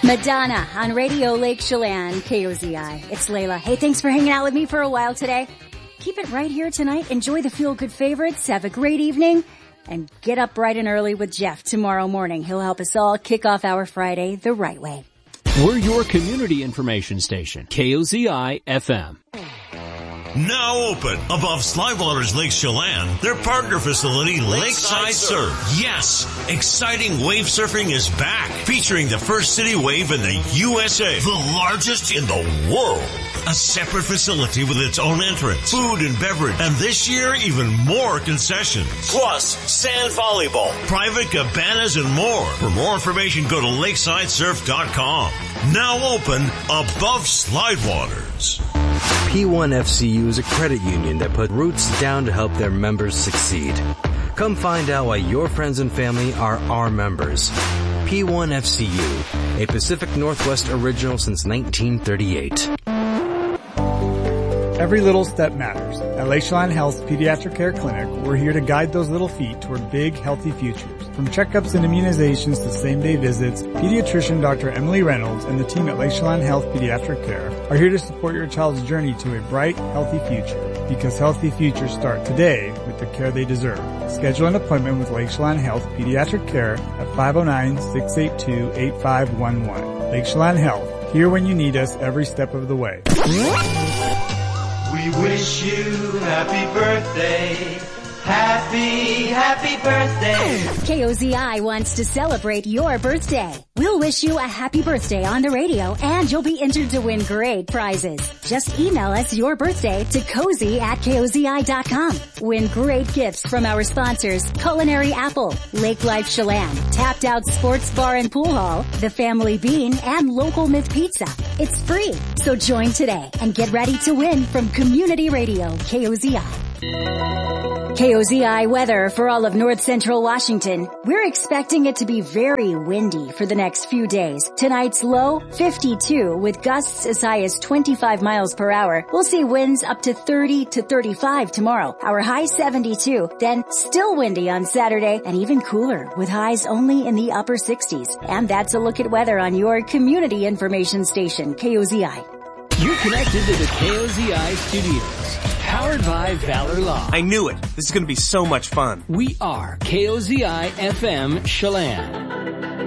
Madonna on Radio Lake Chelan, KOZI. It's Layla. Hey, thanks for hanging out with me for a while today. Keep it right here tonight. Enjoy the feel-good favorites. Have a great evening. And get up bright and early with Jeff tomorrow morning. He'll help us all kick off our Friday the right way. We're your community information station, KOZI FM. Now open above Slidewaters Lake Chelan, their partner facility, Lakeside Surf. Yes, exciting wave surfing is back, featuring the first city wave in the USA, the largest in the world. A separate facility with its own entrance, food and beverage, and this year even more concessions. Plus, sand volleyball, private cabanas, and more. For more information, go to lakesidesurf.com. Now open above Slidewaters. P1FCU is a credit union that put roots down to help their members succeed. Come find out why your friends and family are our members. P1FCU, a Pacific Northwest original since 1938. Every little step matters. At Lake Chelan Health's Pediatric Care Clinic, we're here to guide those little feet toward big, healthy futures. From checkups and immunizations to same-day visits, pediatrician Dr. Emily Reynolds and the team at Lake Chelan Health Pediatric Care are here to support your child's journey to a bright, healthy future. Because healthy futures start today with the care they deserve. Schedule an appointment with Lake Chelan Health Pediatric Care at 509-682-8511. Lake Chelan Health, here when you need us every step of the way. We wish you happy birthday. Happy birthday. KOZI wants to celebrate your birthday. We'll wish you a happy birthday on the radio, and you'll be entered to win great prizes. Just email us your birthday to cozy@kozi.com. Win great gifts from our sponsors, Culinary Apple, Lake Life Chelan, Tapped Out Sports Bar and Pool Hall, The Family Bean, and Local Myth Pizza. It's free, so join today and get ready to win from Community Radio, KOZI. KOZI weather for all of North Central Washington. We're expecting it to be very windy for the next few days. Tonight's low, 52, with gusts as high as 25 miles per hour. We'll see winds up to 30 to 35 tomorrow. Our high 72, then still windy on Saturday and even cooler with highs only in the upper 60s. And that's a look at weather on your community information station, KOZI. You're connected to the KOZI studios. Powered by Valor Law. I knew it. This is going to be so much fun. We are KOZI FM Chelan.